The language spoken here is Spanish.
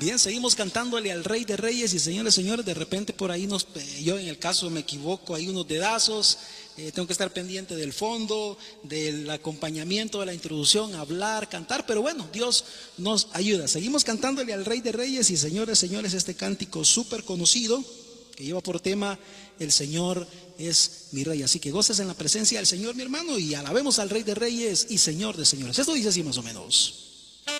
Bien, seguimos cantándole al Rey de Reyes y señores, señores, de repente por ahí yo en el caso me equivoco, hay unos dedazos, tengo que estar pendiente del fondo, del acompañamiento, de la introducción, hablar, cantar, pero bueno, Dios nos ayuda. Seguimos cantándole al Rey de Reyes y señores, señores, este cántico súper conocido que lleva por tema El Señor es mi Rey. Así que goces en la presencia del Señor, mi hermano, y alabemos al Rey de Reyes y Señor de señores. Esto dice así más o menos.